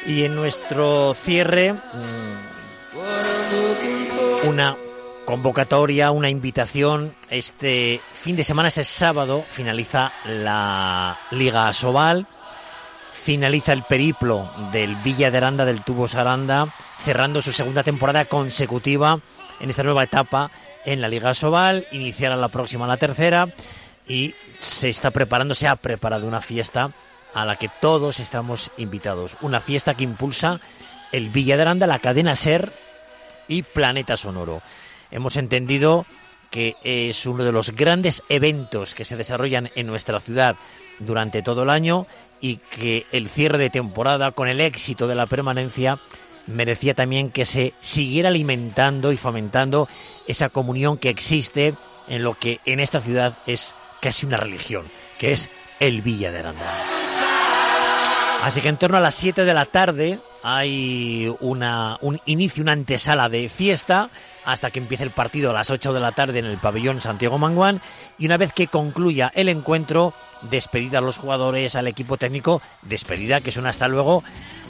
Y en nuestro cierre, una convocatoria, una invitación. Este fin de semana, este sábado, finaliza la Liga Asobal, finaliza el periplo del Villa de Aranda, del Tubos Aranda, cerrando su segunda temporada consecutiva en esta nueva etapa en la Liga Asobal. Iniciará la próxima, la tercera, y se ha preparado una fiesta a la que todos estamos invitados. Una fiesta que impulsa el Villa de Aranda, la cadena SER y Planeta Sonoro. Hemos entendido que es uno de los grandes eventos que se desarrollan en nuestra ciudad durante todo el año, y que el cierre de temporada, con el éxito de la permanencia, merecía también que se siguiera alimentando y fomentando esa comunión que existe en lo que en esta ciudad es casi una religión, que es el Villa de Aranda. Así que en torno a las 7 de la tarde hay un inicio, una antesala de fiesta, hasta que empiece el partido a las 8 de la tarde en el pabellón Santiago Manguán, y una vez que concluya el encuentro, despedida a los jugadores, al equipo técnico, despedida que es un hasta luego.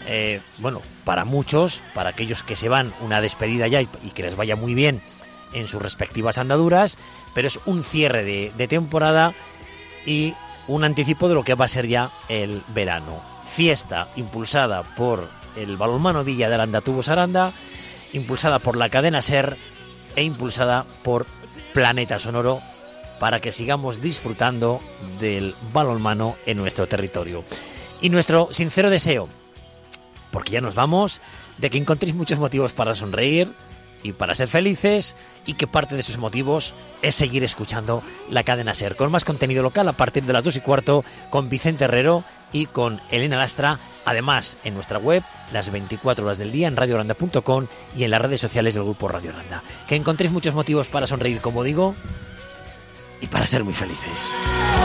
Para muchos, para aquellos que se van, una despedida ya y que les vaya muy bien en sus respectivas andaduras, pero es un cierre de temporada y un anticipo de lo que va a ser ya el verano. Fiesta impulsada por el Balonmano Villa de Aranda Tubos Aranda, impulsada por la cadena SER e impulsada por Planeta Sonoro, para que sigamos disfrutando del balonmano en nuestro territorio. Y nuestro sincero deseo, porque ya nos vamos, de que encontréis muchos motivos para sonreír y para ser felices, y que parte de esos motivos es seguir escuchando la cadena SER, con más contenido local a partir de las 2:15, con Vicente Herrero y con Elena Lastra. Además, en nuestra web, las 24 horas del día, en radioaranda.com, y en las redes sociales del Grupo Radio Aranda. Que encontréis muchos motivos para sonreír, como digo, y para ser muy felices.